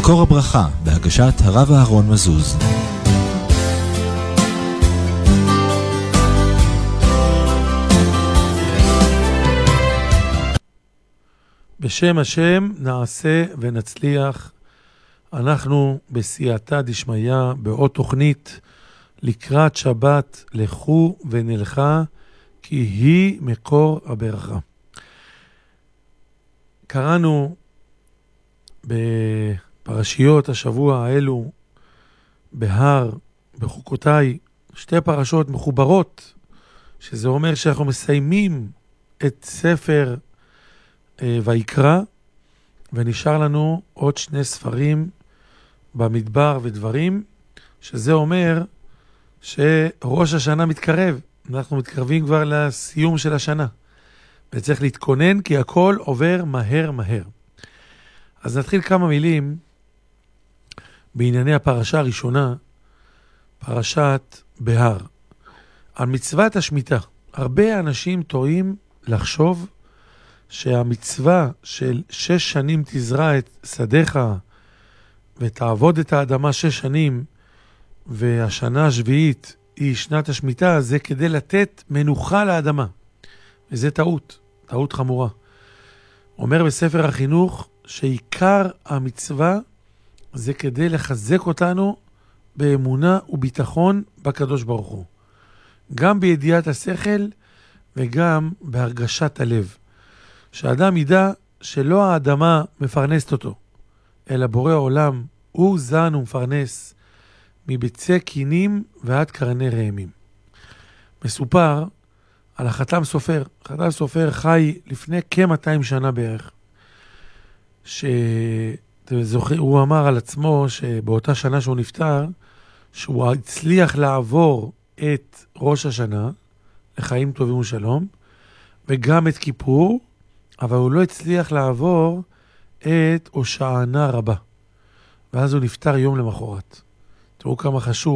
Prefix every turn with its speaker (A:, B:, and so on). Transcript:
A: מקור הברכה, בהגשת הרב אהרון מזוז.
B: בשם השם נעשה ונצליח. אנחנו בסייעתא דשמיא בעוד תוכנית לקראת שבת לכו ונלכה, כי היא מקור הברכה. קראנו בפרשיות השבוע האלו בהר, בחוקותיי, שתי פרשות מחוברות, שזה אומר שאנחנו מסיימים את ספר ויקרא, ונשאר לנו עוד שני ספרים במדבר ודברים, שזה אומר שראש השנה מתקרב. אנחנו מתקרבים כבר לסיום של השנה, וצריך להתכונן כי הכל עובר מהר מהר. אז נתחיל כמה מילים בענייני הפרשה הראשונה, פרשת בהר. על מצוות השמיטה. הרבה אנשים טועים לחשוב שהמצווה של 6 שנים תזרע את שדיך ותעבוד את האדמה 6 שנים, והשנה השביעית היא שנת השמיטה, זה כדי לתת מנוחה לאדמה. וזה טעות, טעות חמורה. אומר בספר החינוך שעיקר המצווה זה כדי לחזק אותנו באמונה וביטחון בקדוש ברוך הוא. גם בידיעת השכל וגם בהרגשת הלב. שהאדם ידע שלא האדמה מפרנסת אותו, אלא בורא העולם הוא זן ומפרנס מביצי קינים ועד קרני רעמים. מסופר על החתם סופר. החתם סופר חי לפני כ-200 שנה בערך. הוא אמר על עצמו שבאותה שנה שהוא נפטר, שהוא הצליח לעבור את ראש השנה לחיים טובים ושלום, וגם את כיפור, אבל הוא לא הצליח לעבור את הושענא רבה. ואז הוא נפטר יום למחרת. תראו כמה חשוב